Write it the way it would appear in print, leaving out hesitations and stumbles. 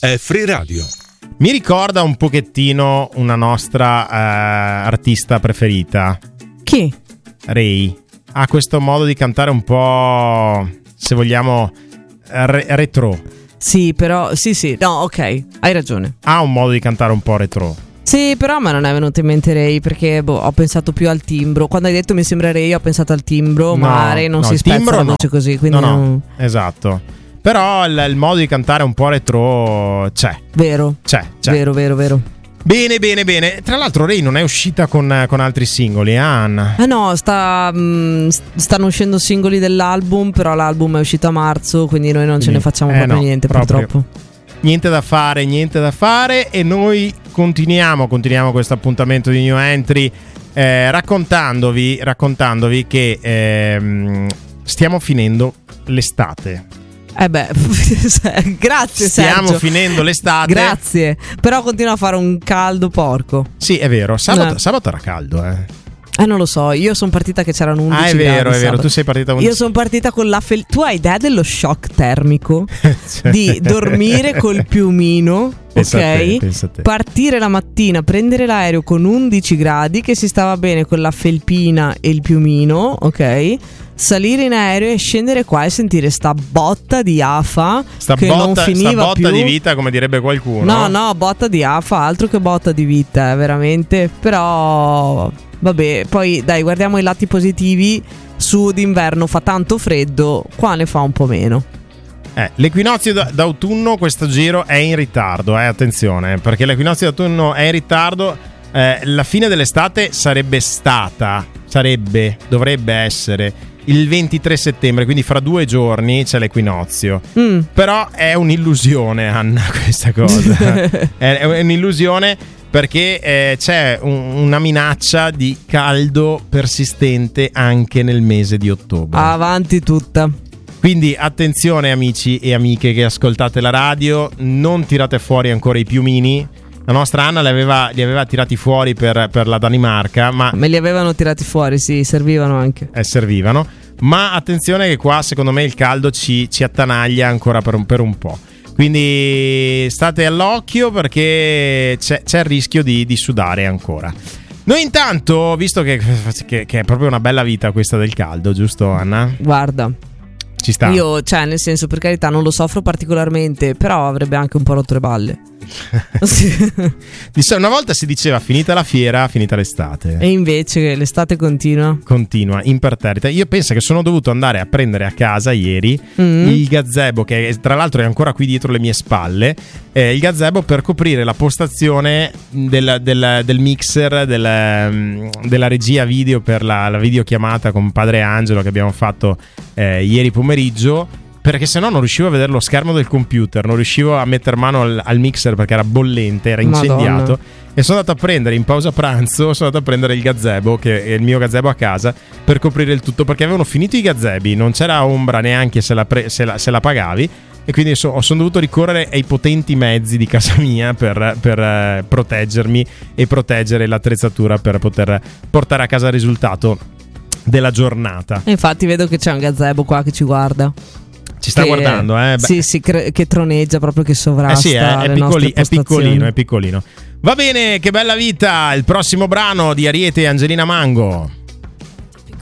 è Free Radio. Mi ricorda un pochettino una nostra artista preferita. Chi? Ray. Ha questo modo di cantare un po', se vogliamo, retro. Sì, però sì, no, ok, hai ragione. Ha un modo di cantare un po' retro. Sì, però a me non è venuto in mente Ray, perché ho pensato più al timbro. Quando hai detto mi sembra Ray, ho pensato al timbro, ma Ray non si spezza la voce così, quindi no, esatto. Però il modo di cantare un po' retro c'è. Vero. C'è. Vero. Bene. Tra l'altro Ray non è uscita con altri singoli, Anna? No, stanno uscendo singoli dell'album, però l'album è uscito a marzo, quindi noi non ce ne facciamo proprio niente, purtroppo. Niente da fare, e noi continuiamo questo appuntamento di New Entry raccontandovi che stiamo finendo l'estate. Grazie Stiamo Sergio. finendo l'estate. Grazie. Però continua a fare un caldo porco. Sì, è vero. Sabato era caldo, non lo so, io sono partita che c'erano 11 gradi. È vero, tu sei partita 11. Io sono partita con tu hai idea dello shock termico? Di dormire col piumino, pensa ok? Te. Partire la mattina, prendere l'aereo con 11 gradi, che si stava bene con la felpina e il piumino, ok? Salire in aereo e scendere qua e sentire sta botta di afa non finiva sta botta più. Di vita, come direbbe qualcuno. No, botta di afa, altro che botta di vita, veramente. Però vabbè, poi dai, guardiamo i lati positivi. Su d'inverno fa tanto freddo, qua ne fa un po' meno. L'equinozio d'autunno questo giro è in ritardo, attenzione, perché l'equinozio d'autunno è in ritardo. La fine dell'estate dovrebbe essere il 23 settembre, quindi fra 2 giorni c'è l'equinozio. Però è un'illusione, Anna, questa cosa. È un'illusione, perché c'è una minaccia di caldo persistente anche nel mese di ottobre. Avanti tutta. Quindi attenzione, amici e amiche che ascoltate la radio, non tirate fuori ancora i piumini. La nostra Anna li aveva tirati fuori per la Danimarca, ma me li avevano tirati fuori, sì, servivano anche. Servivano. Ma attenzione che qua secondo me il caldo ci attanaglia ancora per un po'. Quindi state all'occhio, perché c'è il rischio di sudare ancora. Noi intanto, visto che è proprio una bella vita questa del caldo, giusto Anna? Guarda, ci sta. Io, nel senso, per carità, non lo soffro particolarmente, però avrebbe anche un po' rotto le balle. Una volta si diceva finita la fiera, finita l'estate. E invece l'estate continua imperterrita. Io penso che sono dovuto andare a prendere a casa ieri il gazebo, che tra l'altro è ancora qui dietro le mie spalle, il gazebo per coprire la postazione del mixer della regia video per la videochiamata con Padre Angelo che abbiamo fatto ieri pomeriggio, perché sennò non riuscivo a vedere lo schermo del computer, non riuscivo a mettere mano al mixer perché era bollente, era incendiato. Madonna. E sono andato a prendere in pausa pranzo, il gazebo, che è il mio gazebo a casa, per coprire il tutto, perché avevano finito i gazebi, non c'era ombra neanche se la pagavi, e quindi sono dovuto ricorrere ai potenti mezzi di casa mia per proteggermi e proteggere l'attrezzatura per poter portare a casa il risultato della giornata. E infatti vedo che c'è un gazebo qua che ci guarda. Ci sta guardando, Sì, che troneggia, proprio, che sovrasta. È piccolino. Va bene, che bella vita. Il prossimo brano di Ariete e Angelina Mango.